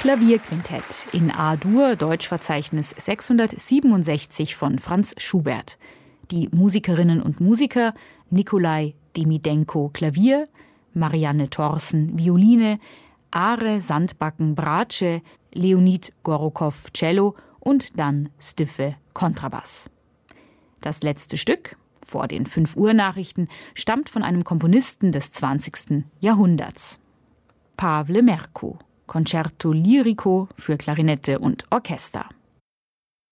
Klavierquintett in A-Dur, Deutschverzeichnis 667 von Franz Schubert. Die Musikerinnen und Musiker: Nikolai Demidenko Klavier, Marianne Thorsen Violine, Are Sandbacken Bratsche, Leonid Gorokow Cello und Dan Styffe Kontrabass. Das letzte Stück, vor den 5-Uhr-Nachrichten, stammt von einem Komponisten des 20. Jahrhunderts. Pavle Merku, Concerto Lirico für Klarinette und Orchester.